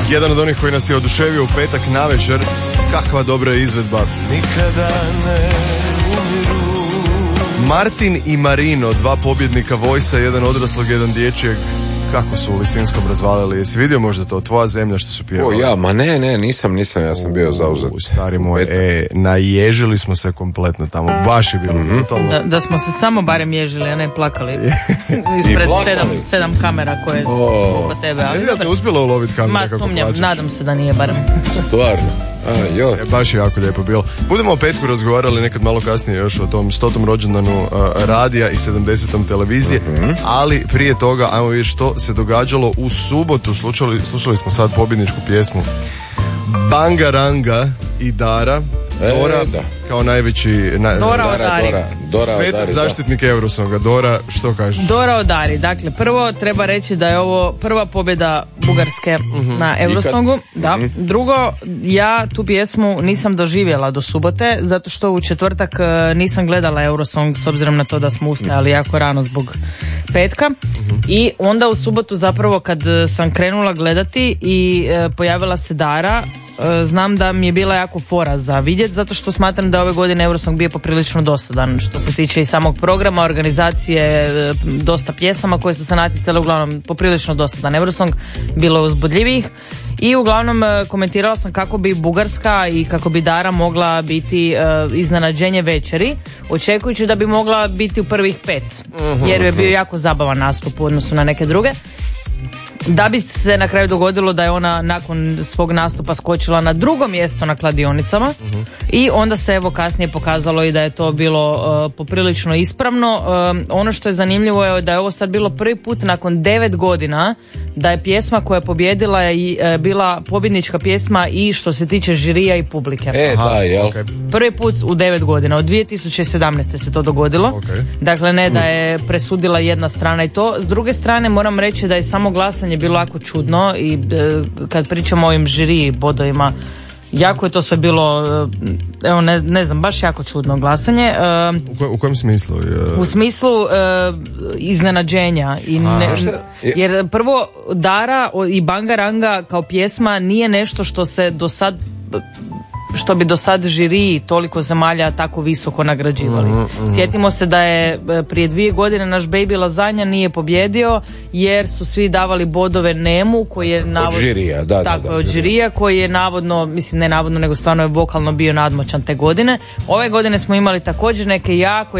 Jedan od onih koji nas je oduševio u petak navečer. Kakva dobra izvedba. Nikada ne umiru. Martin i Marino, dva pobjednika Vojsa, jedan odraslog, jedan dječjeg. Kako su u Lisinskom razvalili? Jesi vidio možda to? Tvoja zemlja što su pjevali? Nisam, ja sam bio zauzet. Stari moj, naježili smo se kompletno tamo, baš je bilo brutalno. Da smo se samo barem ježili, a ne plakali. Ispred 7 kamera koje oko tebe. Ali te uspjelo uloviti kamere kako sumnjam, plaćaš? nadam se da nije barem. Stvarno. Baš je jako lijepo bilo. Budemo o petku razgovarali nekad malo kasnije još o tom 100. rođendanu radija i 70. televizije, ali prije toga ajmo vidjeti što se događalo u subotu. Slušali smo sad pobjedničku pjesmu Bangaranga i Dara. Dora, kao najveći Dora Odari. Svetac zaštitnik Eurosonga. Dora, što kažeš? Dora Odari. Dakle, prvo treba reći da je ovo prva pobjeda Bugarske na Eurosongu. Da. Drugo, ja tu pjesmu nisam doživjela do subote, zato što u četvrtak nisam gledala Eurosong, s obzirom na to da smo ustajali jako rano zbog petka. I onda u subotu zapravo kad sam krenula gledati i pojavila se Dara, znam da mi je bila jako fora za vidjeti, zato što smatram da ove godine Eurosong bio poprilično dosadan što se tiče i samog programa, organizacije, dosta pjesama koje su se natjecale, uglavnom poprilično dosadan Eurosong, bilo je uzbudljivih. I uglavnom komentirala sam kako bi Bugarska i kako bi Dara mogla biti iznenađenje večeri, očekujući da bi mogla biti u prvih 5, jer je bio jako zabavan nastup u odnosu na neke druge. Da bi se na kraju dogodilo da je ona nakon svog nastupa skočila na drugo mjesto na kladionicama i onda se evo kasnije pokazalo i da je to bilo poprilično ispravno. Ono što je zanimljivo je da je ovo sad bilo prvi put nakon 9 godina da je pjesma koja je pobjedila i bila pobjednička pjesma i što se tiče žirija i publike. Prvi put u 9 godina, od 2017. se to dogodilo. Dakle, ne da je presudila jedna strana i to. S druge strane moram reći da je samo glasanje bilo jako čudno i kad pričamo o ovim žiriji bodovima, jako je to sve bilo, evo ne znam, baš jako čudno glasanje. U kojem smislu? U smislu iznenađenja. Jer prvo Dara i Bangaranga kao pjesma nije nešto što bi do sad žiriji toliko zemalja tako visoko nagrađivali. Sjetimo se da je prije 2 godine naš Baby Lasagna nije pobjedio jer su svi davali bodove Nemu koji je navodno od žirija koji je navodno, mislim ne navodno nego stvarno je vokalno bio nadmoćan te godine. Ove godine smo imali također neke jako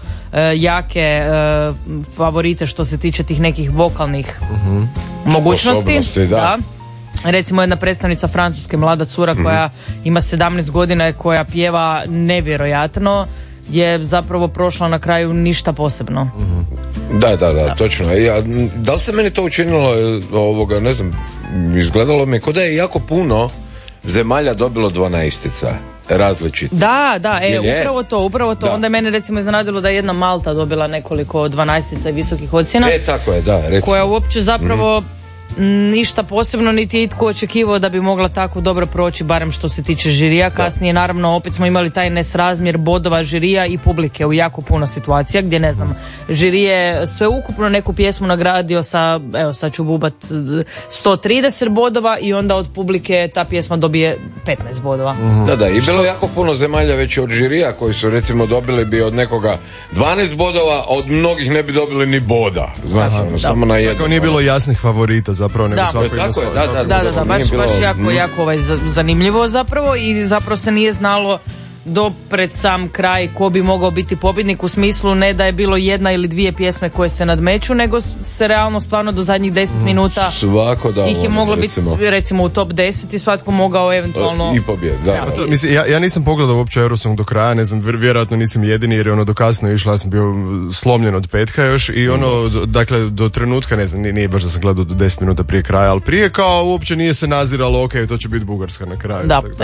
jake favorite što se tiče tih nekih vokalnih mogućnosti. Da. Recimo jedna predstavnica Francuske, mlada cura koja ima 17 godina i koja pjeva nevjerojatno, je zapravo prošla na kraju ništa posebno. Da, točno. Da li se meni to učinilo, ne znam, izgledalo mi kao da je jako puno zemalja dobilo 12 različiti. Da, upravo to. Da. Onda je mene recimo iznenadilo da je jedna Malta dobila nekoliko 12 i visokih ocjena. Tako je, da. Recimo. Koja uopće zapravo ništa posebno niti je itko očekivao da bi mogla tako dobro proći, barem što se tiče žirija. Kasnije naravno opet smo imali taj nesrazmjer bodova žirija i publike u jako puno situacija gdje ne znam, žirije sve ukupno neku pjesmu nagradio sa, evo sad ću bubat, 130 bodova i onda od publike ta pjesma dobije 15 bodova. Da, i bilo jako puno zemalja već od žirija koji su recimo dobili bi od nekoga 12 bodova, a od mnogih ne bi dobili ni boda. Znači, samo na jedno. Tako nije bilo jasnih favorita zapravo, nego svako ima svoj. Da, baš jako zanimljivo zapravo i zapravo se nije znalo do pred sam kraj ko bi mogao biti pobjednik, u smislu ne da je bilo jedna ili dvije pjesme koje se nadmeću, nego se realno stvarno do zadnjih 10 minuta ih je moglo biti recimo u top 10 i svatko mogao eventualno i pobjediti. Mislim, ja nisam pogledao uopće Eurosong do kraja, ne znam, vjerojatno nisam jedini jer je ono do kasno išlo, ja sam bio slomljen od petka još i ono, dakle do trenutka, ne znam, nije baš da sam gledao do 10 minuta prije kraja, ali prije kao uopće nije se naziralo, ok, to će biti Bugarska na kraju.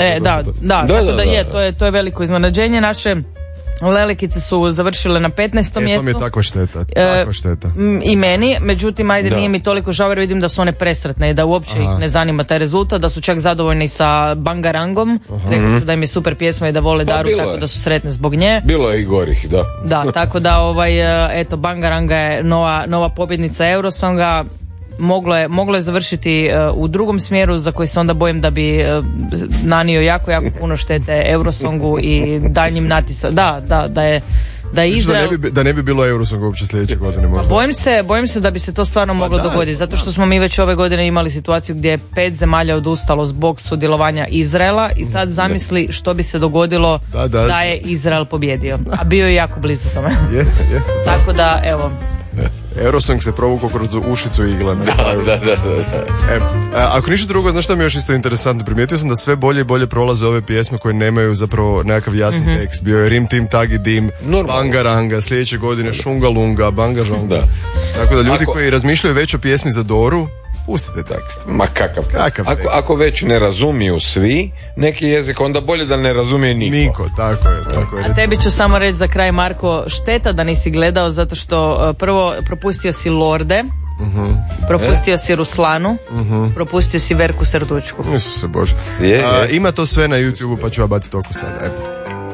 To je veliko iznenađenje. Naše Lelikice su završile na 15. mjestu. To mi je takva šteta. I meni, međutim, nije mi toliko žao jer vidim da su one presretne i da uopće ih ne zanima taj rezultat, da su čak zadovoljni sa Bangarangom. Rekli su da im je super pjesma i da vole Daru, tako da su sretne zbog nje. Bilo je i gorih, da. Da, tako da Bangaranga je nova pobjednica Eurosonga. moglo je završiti u drugom smjeru za koji se onda bojim da bi nanio jako puno štete Eurosongu i daljnjim da je Izrael... Da ne bi bilo Eurosong uopće sljedeće godine možda. Bojim se da bi se to stvarno moglo dogoditi, zato što smo mi već ove godine imali situaciju gdje je 5 zemalja odustalo zbog sudjelovanja Izraela i sad zamisli što bi se dogodilo da je Izrael pobjedio, a bio je jako blizu tome. Tako da, evo... Eurosong se provukao kroz ušicu igle. Da. Ako ništa drugo, znaš što mi je još isto interesantno? Primijetio sam da sve bolje i bolje prolaze ove pjesme koje nemaju zapravo nekakav jasan tekst. Bio je Rim Tim Tagi Dim, Bangaranga, sljedeće godine Šungalunga, Bangažonga. Tako da ljudi koji razmišljaju već o pjesmi za Doru, pustite tekst. Ma kakav tekst. Ako već ne razumiju svi neki jezik, onda bolje da ne razumije niko. Tako je. A tebi ću samo reći za kraj, Marko, šteta da nisi gledao, zato što prvo propustio si Lorde, propustio si Ruslanu, propustio si Verku Serdučku. Isuse Bože. Ima to sve na YouTube, pa ću ja baciti oko sada.